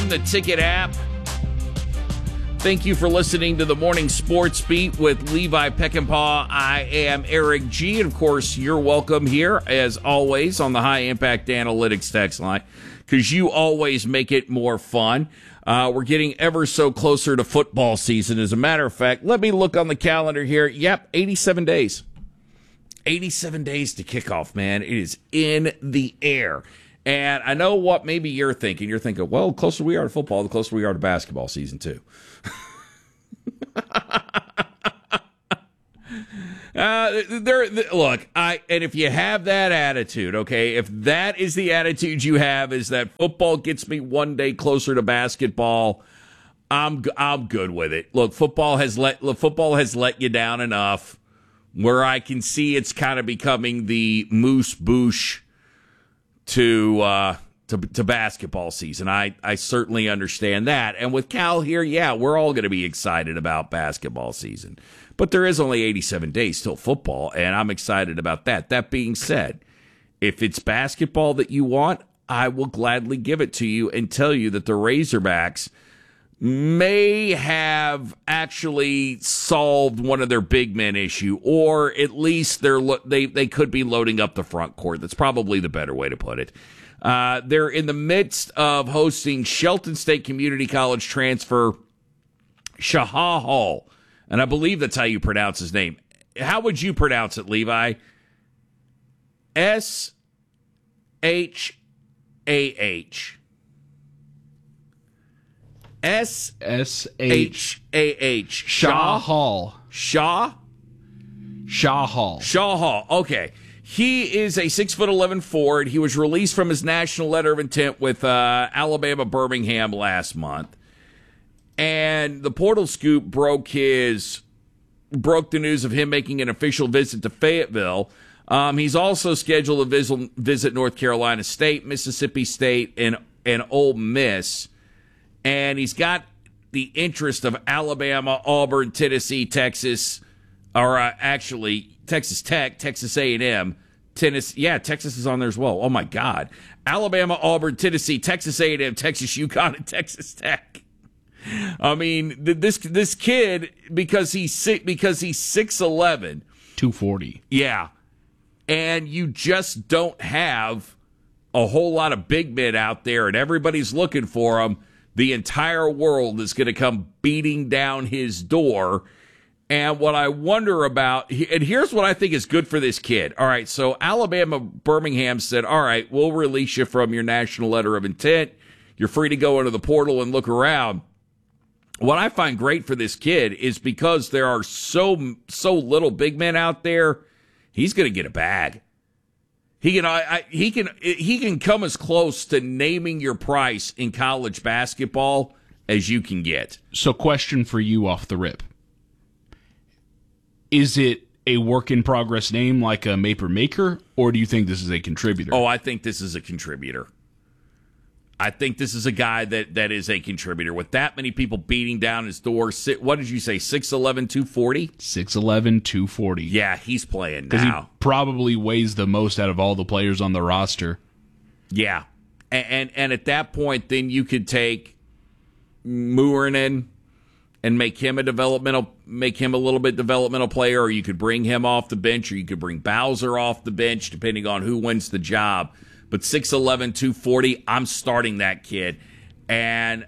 on the Ticket app. Thank you for listening to the Morning Sports Beat with Levi Peckinpah. I am Eric G. And, of course, you're welcome here, as always, on the High Impact Analytics text line, because you always make it more fun. We're getting ever so closer to football season. As a matter of fact, let me look on the calendar here. Yep, 87 days. 87 days to kickoff, man. It is in the air. And I know what maybe you're thinking. You're thinking, well, the closer we are to football, the closer we are to basketball season, too. Look, and if you have that attitude, okay, if that is the attitude you have, is that football gets me one day closer to basketball, I'm good with it. Look, football has let you down enough where I can see it's kind of becoming the moose boosh to basketball season. I certainly understand that. And with Cal here, yeah, we're all going to be excited about basketball season. But there is only 87 days till football, and I'm excited about that. That being said, if it's basketball that you want, I will gladly give it to you and tell you that the Razorbacks may have actually solved one of their big men issue, or at least they could be loading up the front court. That's probably the better way to put it. They're in the midst of hosting Shelton State Community College transfer Shahar Hall, and I believe that's how you pronounce his name. How would you pronounce it, Levi? S-H-A-H. S-H-A-H. Shah Hall. Shah Hall. Okay. He is a 6'11" forward. He was released from his national letter of intent with Alabama Birmingham last month. And the Portal Scoop broke the news of him making an official visit to Fayetteville. He's also scheduled to visit North Carolina State, Mississippi State, and Ole Miss. And he's got the interest of Alabama, Auburn, Tennessee, Texas, or actually Texas Tech, Texas A&M, Tennessee. Yeah, Texas is on there as well. Oh, my God. Alabama, Auburn, Tennessee, Texas A&M, Texas UConn, and Texas Tech. I mean, this kid, because he's 6'11", 240. Yeah, and you just don't have a whole lot of big men out there, and everybody's looking for him. The entire world is going to come beating down his door. And what I wonder about, and here's what I think is good for this kid. All right, so Alabama Birmingham said, all right, we'll release you from your national letter of intent. You're free to go into the portal and look around. What I find great for this kid is because there are so little big men out there, he's going to get a bag. He can come as close to naming your price in college basketball as you can get. So, question for you off the rip: is it a work in progress name like a Maper Maker, or do you think this is a contributor? Oh, I think this is a contributor. I think this is a guy that is a contributor. With that many people beating down his door, what did you say, 6'11", 240? 6'11", 240. Yeah, he's playing now. Because he probably weighs the most out of all the players on the roster. Yeah. And at that point, then you could take Moorinen and make him a little bit developmental player, or you could bring him off the bench, or you could bring Bowser off the bench, depending on who wins the job. But 6'11", 240, I'm starting that kid. And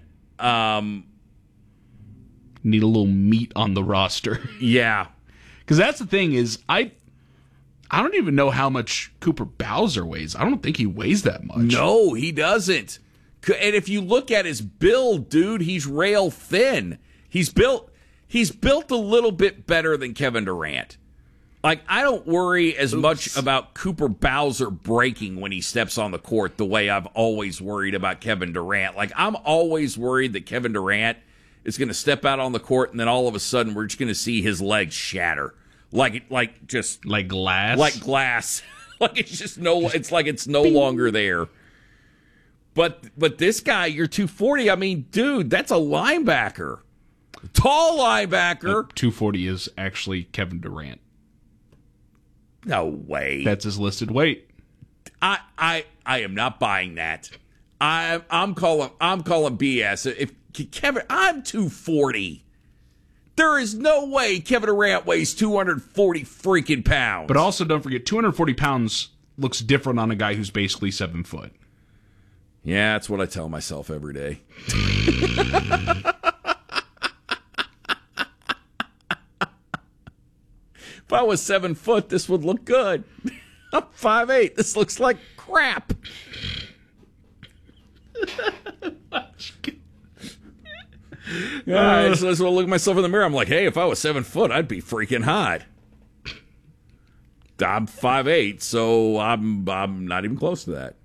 need a little meat on the roster. Yeah. Because that's the thing is, I don't even know how much Cooper Bowser weighs. I don't think he weighs that much. No, he doesn't. And if you look at his build, dude, he's rail thin. He's built a little bit better than Kevin Durant. Like, I don't worry as much about Cooper Bowser breaking when he steps on the court the way I've always worried about Kevin Durant. Like, I'm always worried that Kevin Durant is going to step out on the court and then all of a sudden we're just going to see his legs shatter. Like glass? Like glass. Like it's no longer there. But this guy, you're 240. I mean, dude, that's a linebacker. Tall linebacker. 240 is actually Kevin Durant. No way. That's his listed weight. I am not buying that. I'm calling BS. If Kevin, I'm 240. There is no way Kevin Durant weighs 240 freaking pounds. But also, don't forget, 240 pounds looks different on a guy who's basically 7 foot. Yeah, that's what I tell myself every day. If I was 7 foot, this would look good. I'm 5'8". This looks like crap. Yeah, so I look at myself in the mirror. I'm like, hey, if I was 7 foot, I'd be freaking hot. I'm 5'8", so I'm not even close to that.